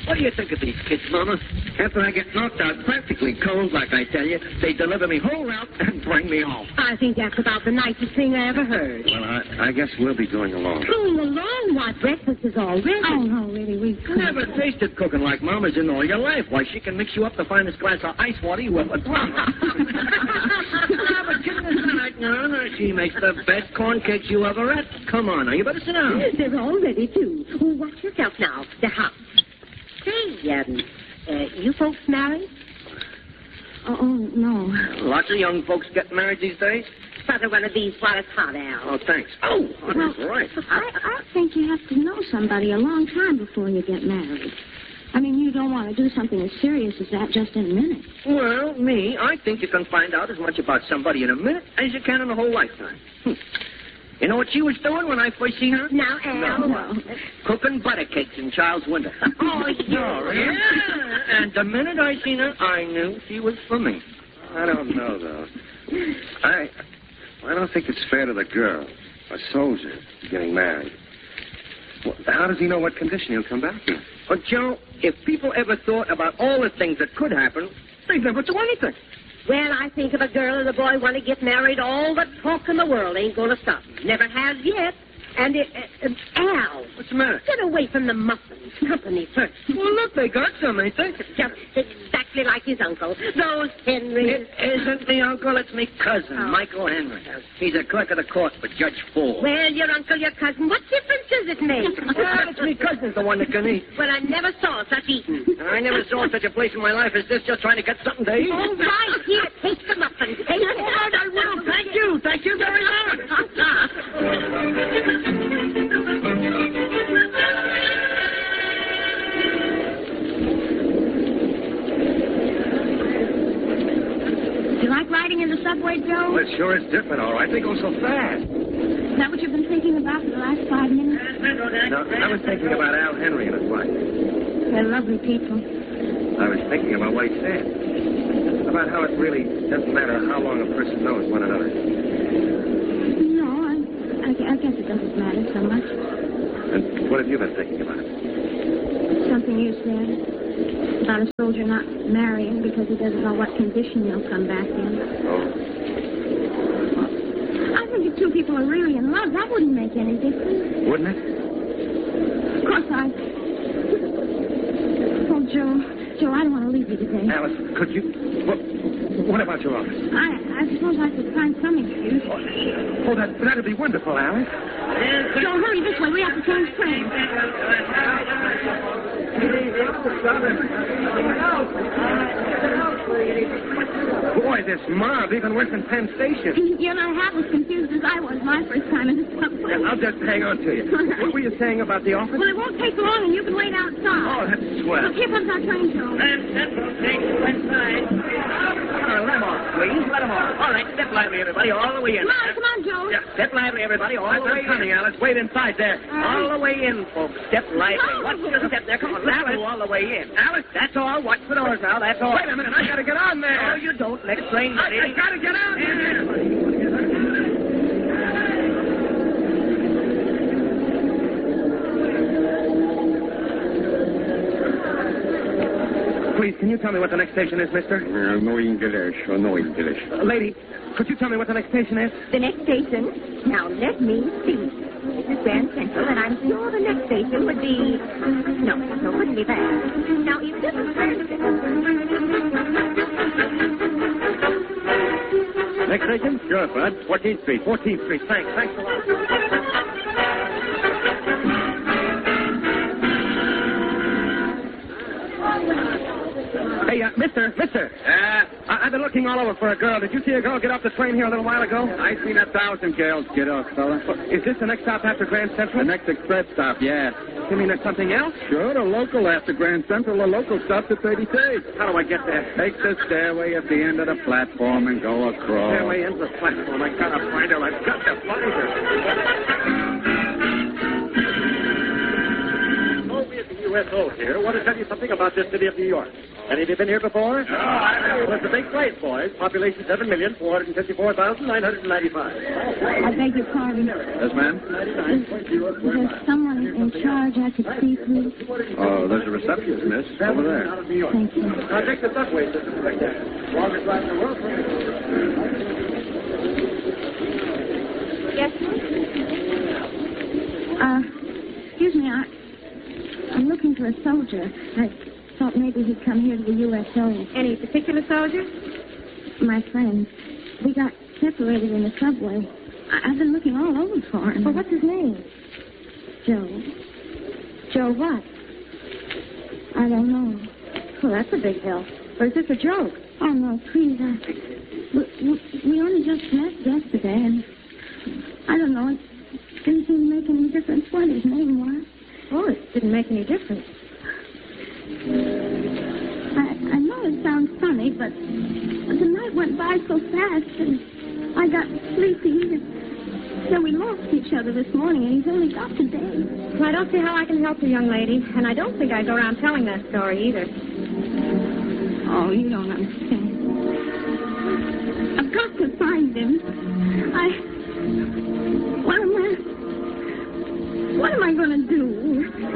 What do you think of these kids, Mama? After I get knocked out practically cold, like I tell you, they deliver me whole route and bring me home. I think that's about the nicest thing I ever heard. Well, I guess we'll be going along. Going along? What? Breakfast is all ready. Oh, no, really, we couldn't. Never tasted cooking like Mama's in all your life. Why, she can mix you up the finest glass of ice water you ever drunk. But goodness, no, she makes the best corn cakes you ever ate. Come on, now, you better sit down. They're all ready, too. Oh, watch yourself now. The house. Say, you folks married? Oh, no. Lots of young folks get married these days. Father, one of these while it's hot, Al. Oh, thanks. Oh, that's right. I think you have to know somebody a long time before you get married. I mean, you don't want to do something as serious as that just in a minute. Well, I think you can find out as much about somebody in a minute as you can in a whole lifetime. You know what she was doing when I first seen her? Now, Al. No. Cooking butter cakes in Charles Winter. Oh, yeah. And the minute I seen her, I knew she was for me. I don't know, though. I don't think it's fair to the girl, a soldier, getting married. Well, how does he know what condition he'll come back in? But, Joe, if people ever thought about all the things that could happen, they'd never do anything. Well, I think if a girl and a boy want to get married, all the talk in the world ain't going to stop. Never has yet. And Al. What's the matter? Get away from the muffins. Company first. Well, look, they got some, ain't they? Just exactly like his uncle. Those Henrys. It isn't me uncle, it's me cousin, Michael Henry. He's a clerk of the court for Judge Ford. Well, your uncle, your cousin, what difference does it make? Well, it's me cousin's the one that can eat. Well, I never saw such eating. I never saw such a place in my life as this, just trying to get something to eat. All right, here, take the muffins. Take it. All right, I will. Thank you. Thank you very much. Do you like riding in the subway, Joe? Well, it sure is different, all right. They go so fast. Is that what you've been thinking about for the last 5 minutes? No, I was thinking about Al Henry and his wife. They're lovely people. I was thinking about what he said. About how it really doesn't matter how long a person knows one another. No, I guess it doesn't matter so much. And what have you been thinking about? Something you said about a soldier not marrying because he doesn't know what condition he'll come back in. Oh. I think if two people are really in love, that wouldn't make any difference. Wouldn't it? Of course, Oh, Joe, I don't want to leave you today. Alice, could you... What about your office? I suppose I could find some excuse. Oh, that'd be wonderful, Alice. Joe, hurry this way. We have to change trains. Boy, this mob, even worse than Penn Station. You're not half as confused as I was my first time in the subway. I'll just hang on to you. What were you saying about the office? Well, it won't take long, and you can wait outside. Oh, that's swell. Look, here comes our train, Joe. Let him off, please. Let him off. All right, step lively, everybody, all the way in. Come on, Joe. Yeah, step lively, everybody, all the way in. coming, Alice. Wait inside there. All the way in, folks. Step lively. Watch the step there. Come on, let's go all the way in. Alice, that's all. Watch the doors now. That's all. Wait a minute. I gotta get on there. No, you don't. Next train ready. I gotta get on there. Please, can you tell me what the next station is, mister? No English. Lady, could you tell me what the next station is? The next station. Now, let me see. This is Grand Central, and I'm sure the next station would be... No, it wouldn't be that. Now, if this is Next station? Sure, Bud. 14th Street. 14th Street. Thanks a lot. Hey, mister. I've been looking all over for a girl. Did you see a girl get off the train here a little while ago? I seen 1,000 girls get off, fella. Is this the next stop after Grand Central? The next express stop, yeah. You mean there's something else? Sure, the local after Grand Central. The local stops at 36. How do I get there? Take the stairway at the end of the platform and go across. Stairway into the platform. I gotta find her. I've got to find her. USO here. Want to tell you something about this city of New York. Any of you been here before? No, Well, it's a big place, boys. Population 7,454,995. I beg your pardon. Yes, ma'am? There's someone in charge I could speak with. Oh, there's a receptionist, miss, over there. Thank you. Now, take the subway system right there. Longest ride in the world. Yes, Excuse me, I'm looking for a soldier. I thought maybe he'd come here to the USO. any particular soldier? My friend. We got separated in the subway. I've been looking all over for him. Well, what's his name? Joe. Joe what? I don't know. Well, that's a big help. Or is this a joke? Oh, no, please. We only just met yesterday, and I don't know. It didn't seem to make any difference what his name was. Oh, it didn't make any difference. I know it sounds funny, but the night went by so fast, and I got sleepy, and so we lost each other this morning, and he's only got today. Well, I don't see how I can help you, young lady. And I don't think I go around telling that story either. Oh, you don't understand. I've got to find him.